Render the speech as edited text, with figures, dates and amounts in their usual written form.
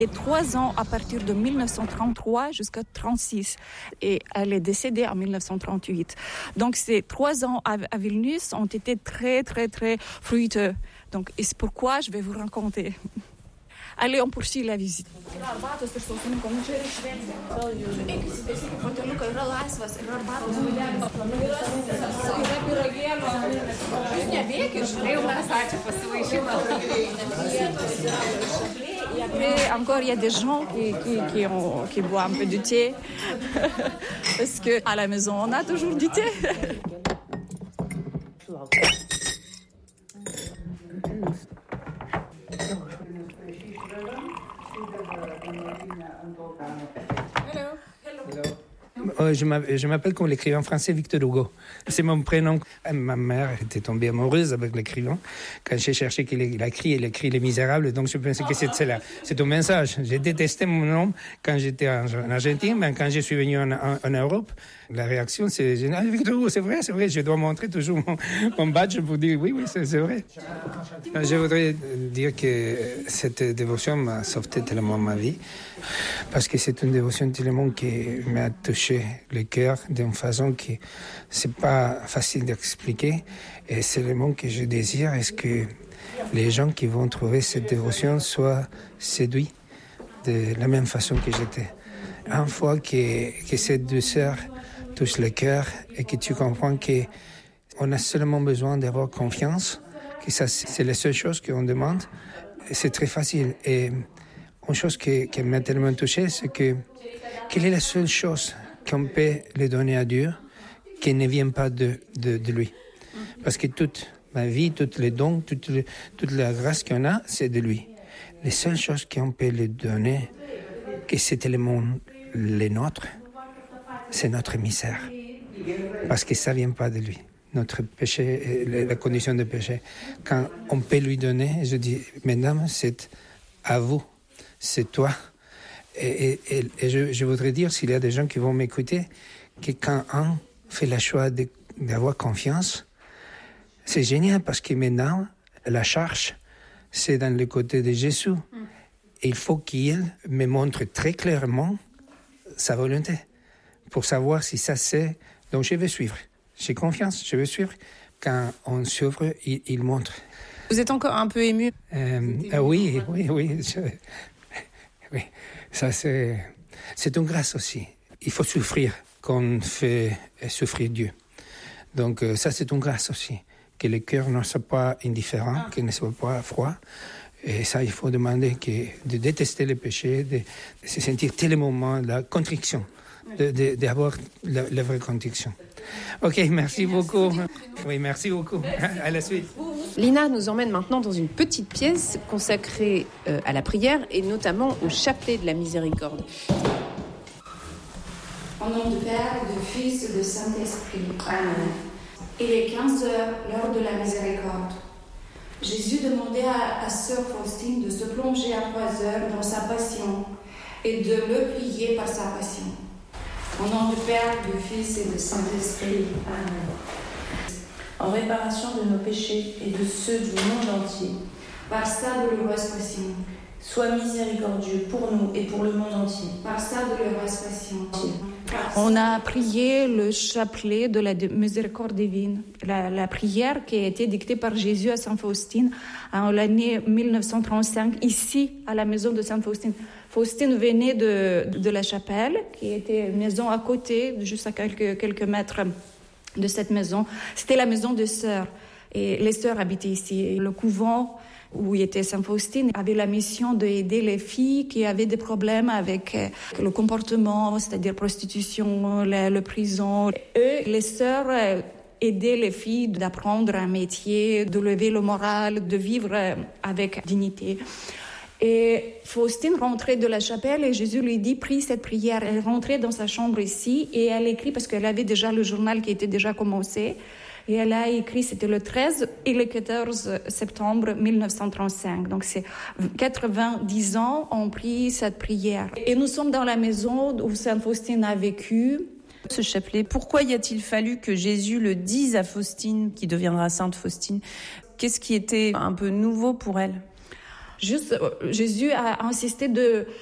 Et 3 ans à partir de 1933 jusqu'à 1936. Et elle est décédée en 1938. Donc ces 3 ans à Vilnius ont été très, très, très fructueux. Donc, et c'est pourquoi je vais vous raconter. Allez, on poursuit la visite. Et après, encore, il y a des gens qui boivent un peu de thé. Parce qu'à la maison, on a toujours du thé. Je m'appelle comme l'écrivain français Victor Hugo. C'est mon prénom. Ma mère était tombée amoureuse avec l'écrivain. Quand j'ai cherché il a écrit Les Misérables, donc je pensais que c'est un message. J'ai détesté mon nom quand j'étais en Argentine, mais quand je suis venu en Europe, la réaction c'est Victor Hugo, c'est vrai, je dois montrer toujours mon badge pour dire oui, c'est vrai. Je voudrais dire que cette dévotion m'a sauvé tellement ma vie, parce que c'est une dévotion tellement qui m'a touché le cœur d'une façon qui c'est pas facile d'expliquer. Et c'est le mot que je désire, est-ce que les gens qui vont trouver cette dévotion soient séduits de la même façon que j'étais. Une fois que cette douceur touche le cœur et que tu comprends qu'on a seulement besoin d'avoir confiance, que ça c'est la seule chose qu'on demande, c'est très facile. Et une chose qui m'a tellement touché, c'est quelle est la seule chose qu'on peut lui donner à Dieu qui ne vient pas de lui. Parce que toute ma vie, tous les dons, toute la grâce qu'on a, c'est de lui. Les seules choses qu'on peut lui donner, que c'est les nôtres, c'est notre misère. Parce que ça ne vient pas de lui. Notre péché, la condition de péché. Quand on peut lui donner, je dis, mesdames, c'est à vous, c'est toi. Et je voudrais dire, s'il y a des gens qui vont m'écouter, que quand on fait le choix d'avoir confiance, c'est génial parce que maintenant, la charge, c'est dans le côté de Jésus. Et il faut qu'il me montre très clairement sa volonté pour savoir si ça c'est... Donc je vais suivre. J'ai confiance, je vais suivre. Quand on s'ouvre, il montre. Vous êtes encore un peu ému? Oui. Oui. Ça, c'est une grâce aussi. Il faut souffrir qu'on fait souffrir Dieu. Donc, ça, c'est une grâce aussi. Que le cœur ne soit pas indifférent, qu'il ne soit pas froid. Et ça, il faut demander de détester le péché, de se sentir tellement la contrition, d'avoir la vraie contrition. Ok, merci beaucoup. Oui, merci beaucoup. À la suite. Lina nous emmène maintenant dans une petite pièce consacrée à la prière et notamment au chapelet de la miséricorde. Au nom du Père, du Fils et du Saint-Esprit. Amen. Il est 15 heures, l'heure de la miséricorde. Jésus demandait à sœur Faustine de se plonger à 3 heures dans sa passion et de le prier par sa passion. Au nom du Père, du Fils et du Saint-Esprit. Amen. En réparation de nos péchés et de ceux du monde entier, par sa douloureuse passion, sois miséricordieux pour nous et pour le monde entier. Par sa douloureuse passion. On a prié le chapelet de la miséricorde divine, la prière qui a été dictée par Jésus à Sainte Faustine en l'année 1935, ici, à la maison de Sainte Faustine. Faustine venait de la chapelle, qui était une maison à côté, juste à quelques mètres de cette maison. C'était la maison des sœurs. Et les sœurs habitaient ici. Et le couvent où était Sainte Faustine avait la mission d'aider les filles qui avaient des problèmes avec le comportement, c'est-à-dire prostitution, la prison. Eux, les sœurs aidaient les filles d'apprendre un métier, de lever le moral, de vivre avec dignité. Et Faustine rentrait de la chapelle et Jésus lui dit, prie cette prière. Elle rentrait dans sa chambre ici et elle écrit, parce qu'elle avait déjà le journal qui était déjà commencé, et elle a écrit, c'était le 13 et le 14 septembre 1935. Donc c'est 90 ans, on prie cette prière. Et nous sommes dans la maison où Sainte Faustine a vécu. Ce chapelet, pourquoi y a-t-il fallu que Jésus le dise à Faustine, qui deviendra Sainte Faustine? Qu'est-ce qui était un peu nouveau pour elle? Juste, Jésus a insisté de